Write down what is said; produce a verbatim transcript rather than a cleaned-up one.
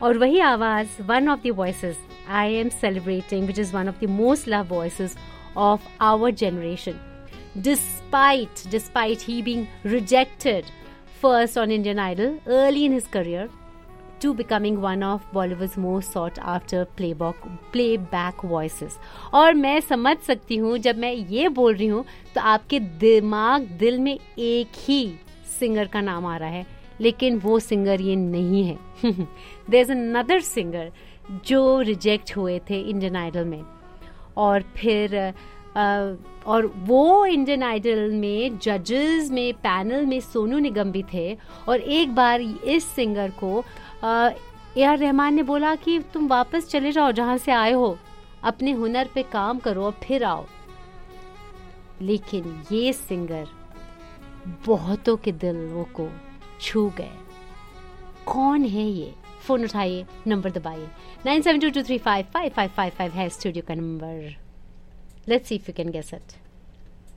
और वही आवाज, one of the voices I am celebrating, which is one of the most love voices of our generation. Despite, despite he being rejected first on Indian Idol early in his career, to becoming one of Bollywood's most sought after playback playback voices. और मैं समझ सकती हूँ जब मैं ये बोल रही हूँ तो आपके दिमाग दिल में एक ही सिंगर का नाम आ रहा है, लेकिन वो सिंगर ये नहीं है. There's another singer जो रिजेक्ट हुए थे इंडियन आइडल में, और फिर uh, और वो इंडियन आइडल में जजेस में पैनल में सोनू निगम भी थे. और एक बार इस सिंगर को ए आर रहमान ने बोला कि तुम वापस चले जाओ जहाँ से आए हो, अपने हुनर पे काम करो और फिर आओ. लेकिन ये सिंगर बहुतों के दिलों को छू गए. कौन है ये? फोन उठाइए, नंबर दबाइए. Nine seven to to three five five five five five है स्टूडियो का number. Let's see if you can guess it.